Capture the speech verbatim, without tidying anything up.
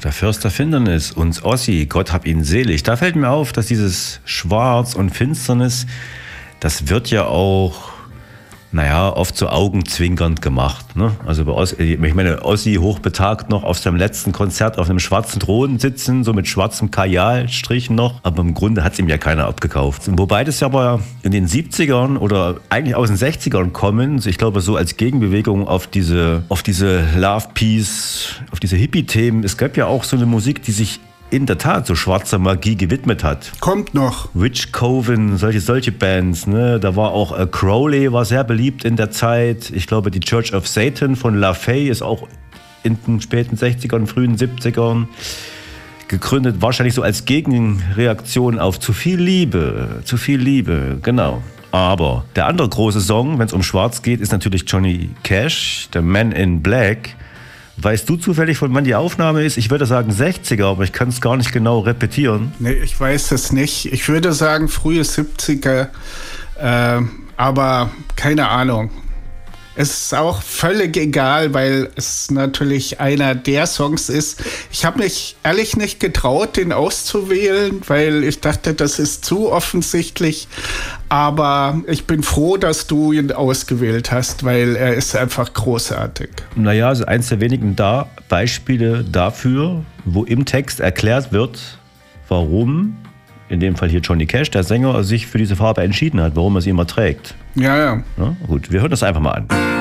der Fürst der Finsternis und Ozzy, Gott hab ihn selig. Da fällt mir auf, dass dieses Schwarz und Finsternis, das wird ja auch, naja, oft so augenzwinkernd gemacht. Ne? Also bei Ozzy, ich meine, Ozzy hochbetagt noch auf seinem letzten Konzert auf einem schwarzen Thron sitzen, so mit schwarzem Kajalstrich noch. Aber im Grunde hat es ihm ja keiner abgekauft. Wobei das ja aber in den siebzigern oder eigentlich aus den sechzigern kommen, ich glaube so als Gegenbewegung auf diese, auf diese Love, Peace, auf diese Hippie-Themen. Es gab ja auch so eine Musik, die sich in der Tat so schwarzer Magie gewidmet hat. Kommt noch. Rich Coven, solche, solche Bands. Ne? Da war auch äh, Crowley, war sehr beliebt in der Zeit. Ich glaube, die Church of Satan von LaFay ist auch in den späten sechzigern, frühen siebzigern gegründet. Wahrscheinlich so als Gegenreaktion auf zu viel Liebe. Zu viel Liebe, genau. Aber der andere große Song, wenn es um Schwarz geht, ist natürlich Johnny Cash, The Man in Black. Weißt du zufällig, von wann die Aufnahme ist? Ich würde sagen sechziger, aber ich kann es gar nicht genau repetieren. Nee, ich weiß es nicht. Ich würde sagen frühe siebziger, äh, aber keine Ahnung. Es ist auch völlig egal, weil es natürlich einer der Songs ist. Ich habe mich ehrlich nicht getraut, den auszuwählen, weil ich dachte, das ist zu offensichtlich. Aber ich bin froh, dass du ihn ausgewählt hast, weil er ist einfach großartig. Naja, also eins der wenigen da Beispiele dafür, wo im Text erklärt wird, warum, in dem Fall hier Johnny Cash, der Sänger, sich für diese Farbe entschieden hat, warum er sie immer trägt. Ja, ja. Na, gut, wir hören das einfach mal an.